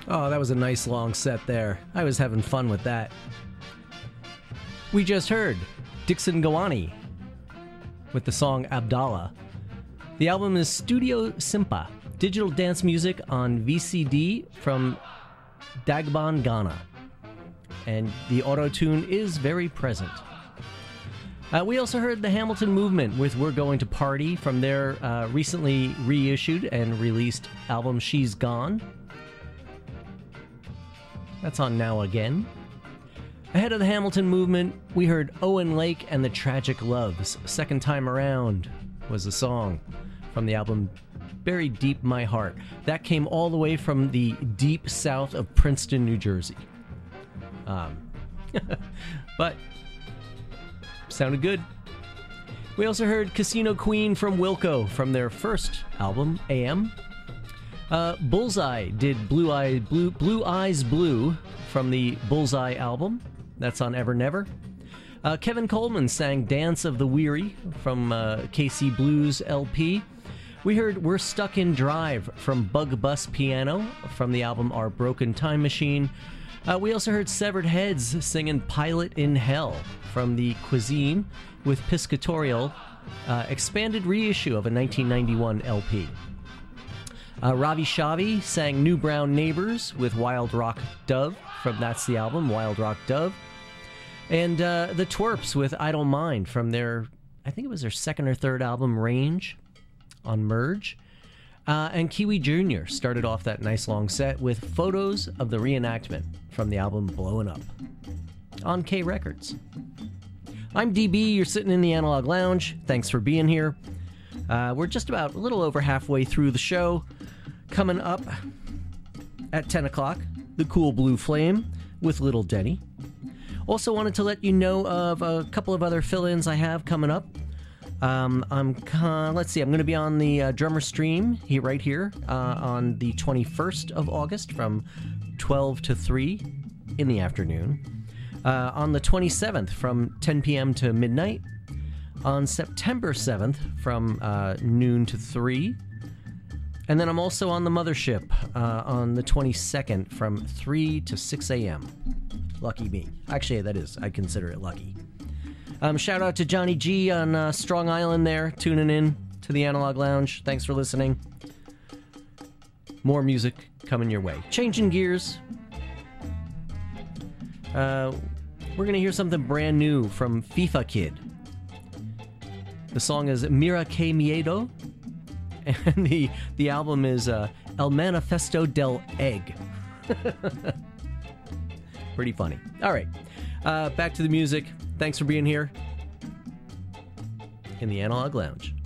Oh, that was a nice long set there. I was having fun with that. We just heard Dixon Gawani with the song Abdallah. The album is Studio Simpa, digital dance music on VCD from Dagbon, Ghana. And the auto-tune is very present. We also heard the Hamilton Movement with We're Going to Party from their recently reissued and released album She's Gone. That's on Now Again. Ahead of the Hamilton Movement, we heard Owen Lake and the Tragic Loves. Second Time Around was the song from the album Buried Deep My Heart. That came all the way from the deep south of Princeton, New Jersey. But sounded good. We also heard Casino Queen from Wilco from their first album, AM. Bullseye did Blue Eyes Blue from the Bullseye album. That's on Ever Never. Kevin Coleman sang Dance of the Weary from KC Blues LP. We heard We're Stuck in Drive from Bug Bus Piano from the album Our Broken Time Machine. We also heard Severed Heads singing Pilot in Hell from the Cuisine with Piscatorial, expanded reissue of a 1991 LP. Ravi Shavi sang New Brown Neighbors with Wild Rock Dove that's the album, Wild Rock Dove. And the Twerps with I Don't Mind from their, I think it was their second or third album, Range, on Merge. And Kiwi Jr. started off that nice long set with Photos of the Reenactment from the album Blowin' Up on K Records. I'm DB, you're sitting in the Analog Lounge. Thanks for being here. We're just about a little over halfway through the show. Coming up at 10 o'clock, The Cool Blue Flame with Little Denny. Also wanted to let you know of a couple of other fill-ins I have coming up. Let's see, I'm going to be on the Drummer Stream right here on the 21st of August from 12 to 3 in the afternoon. On the 27th from 10 p.m. to midnight. On September 7th from noon to 3. And then I'm also on the Mothership on the 22nd from 3 to 6 a.m. Lucky me. Actually, that is. I consider it lucky. Shout out to Johnny G on Strong Island there, tuning in to the Analog Lounge. Thanks for listening. More music coming your way. Changing gears. We're going to hear something brand new from FIFA Kid. The song is Mira Que Miedo, and the album is El Manifesto del Egg. Pretty funny. All right, back to the music. Thanks for being here in the Analog Lounge.